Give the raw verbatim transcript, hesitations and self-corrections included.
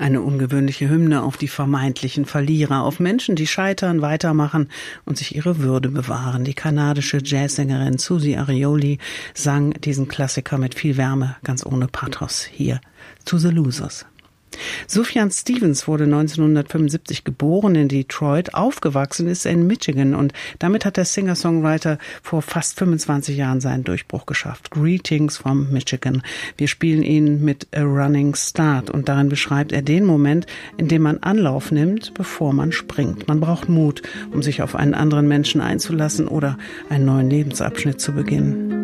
Eine ungewöhnliche Hymne auf die vermeintlichen Verlierer, auf Menschen, die scheitern, weitermachen und sich ihre Würde bewahren. Die kanadische Jazzsängerin Susie Arioli sang diesen Klassiker mit viel Wärme, ganz ohne Pathos, hier To the Losers. Sufjan Stevens wurde neunzehnhundertfünfundsiebzig geboren in Detroit, aufgewachsen ist er in Michigan und damit hat der Singer-Songwriter vor fast fünfundzwanzig Jahren seinen Durchbruch geschafft. Greetings from Michigan. Wir spielen ihn mit A Running Start und darin beschreibt er den Moment, in dem man Anlauf nimmt, bevor man springt. Man braucht Mut, um sich auf einen anderen Menschen einzulassen oder einen neuen Lebensabschnitt zu beginnen.